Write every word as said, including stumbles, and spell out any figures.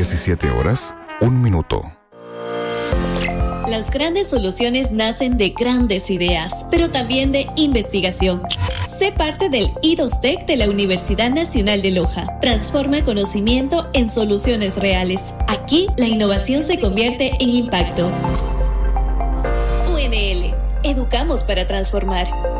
diecisiete horas, un minuto. Las grandes soluciones nacen de grandes ideas, pero también de investigación. Sé parte del I dos T E C de la Universidad Nacional de Loja. Transforma conocimiento en soluciones reales. Aquí, la innovación se convierte en impacto. U N L. Educamos para transformar.